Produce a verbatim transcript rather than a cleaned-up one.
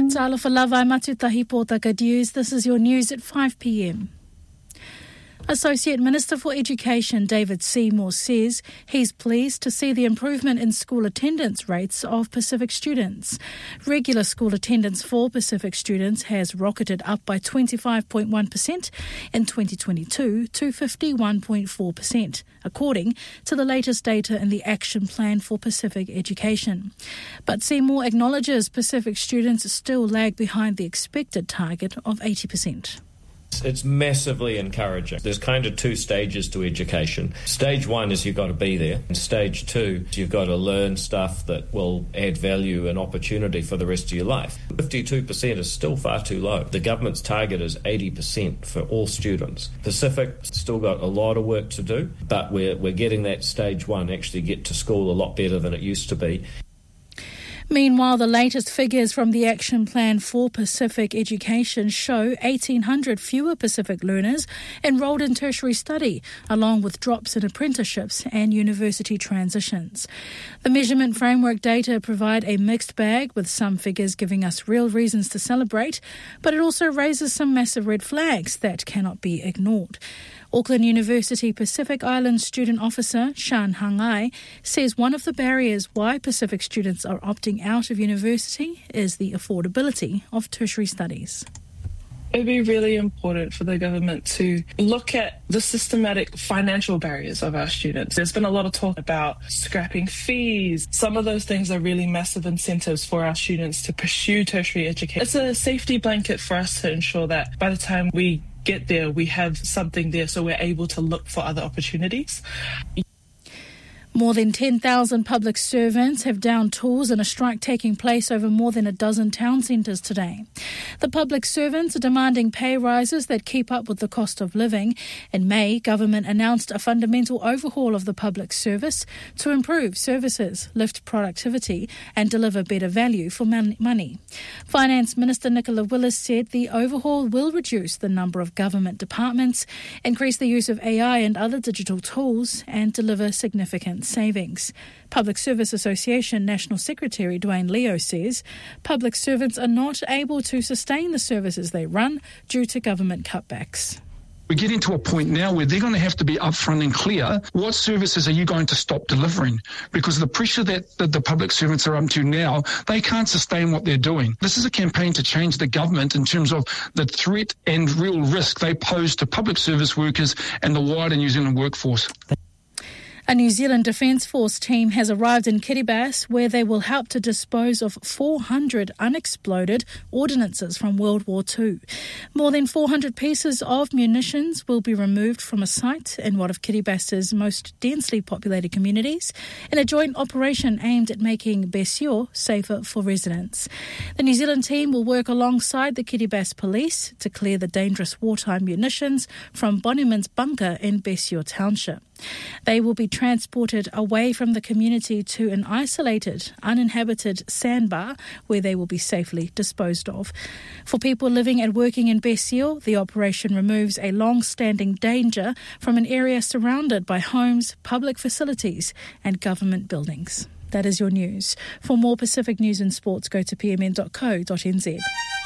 Talofa lava matutahi pōtaka news. This is your news at five p m. Associate Minister for Education David Seymour says he's pleased to see the improvement in school attendance rates of Pacific students. Regular school attendance for Pacific students has rocketed up by twenty-five point one percent in twenty twenty-two to fifty-one point four percent, according to the latest data in the Action Plan for Pacific Education. But Seymour acknowledges Pacific students still lag behind the expected target of eighty percent. It's massively encouraging. There's kind of two stages to education. Stage one is you've got to be there. And stage two, you've got to learn stuff that will add value and opportunity for the rest of your life. fifty-two percent is still far too low. The government's target is eighty percent for all students. Pacific still got a lot of work to do, but we're, we're getting that stage one actually get to school a lot better than it used to be. Meanwhile, the latest figures from the Action Plan for Pacific Education show eighteen hundred fewer Pacific learners enrolled in tertiary study, along with drops in apprenticeships and university transitions. The measurement framework data provide a mixed bag, with some figures giving us real reasons to celebrate, but it also raises some massive red flags that cannot be ignored. Auckland University Pacific Islands student officer Shan Hangai says one of the barriers why Pacific students are opting out of university is the affordability of tertiary studies. It would be really important for the government to look at the systematic financial barriers of our students. There's been a lot of talk about scrapping fees. Some of those things are really massive incentives for our students to pursue tertiary education. It's a safety blanket for us to ensure that by the time we get there, we have something there so we're able to look for other opportunities. More than ten thousand public servants have downed tools in a strike taking place over more than a dozen town centres today. The public servants are demanding pay rises that keep up with the cost of living. In May, government announced a fundamental overhaul of the public service to improve services, lift productivity and deliver better value for money. Finance Minister Nicola Willis said the overhaul will reduce the number of government departments, increase the use of A I and other digital tools and deliver significant savings. Public Service Association National Secretary Dwayne Leo says public servants are not able to sustain the services they run due to government cutbacks. We're getting to a point now where they're going to have to be upfront and clear. What services are you going to stop delivering? Because the pressure that, that the public servants are up to now, they can't sustain what they're doing. This is a campaign to change the government in terms of the threat and real risk they pose to public service workers and the wider New Zealand workforce. A New Zealand Defence Force team has arrived in Kiribati, where they will help to dispose of four hundred unexploded ordnances from World War Two. More than four hundred pieces of munitions will be removed from a site in one of Kiribati's most densely populated communities in a joint operation aimed at making Besio safer for residents. The New Zealand team will work alongside the Kiribati police to clear the dangerous wartime munitions from Bonnyman's bunker in Besio Township. They will be transported away from the community to an isolated, uninhabited sandbar where they will be safely disposed of. For people living and working in Besio, the operation removes a long-standing danger from an area surrounded by homes, public facilities and government buildings. That is your news. For more Pacific news and sports, go to p m n dot co dot n z.